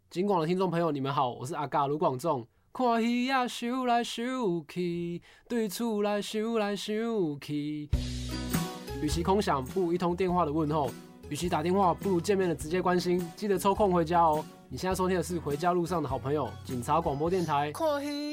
金广的听众朋友，你们好，我是阿嘎卢广仲。看鱼呀，游来游去，对厝来想来想去。与其空想，不如一通电话的问候；与其打电话，不如见面的直接关心。记得抽空回家哦。你现在收听的是《回家路上的好朋友》警察广播电台。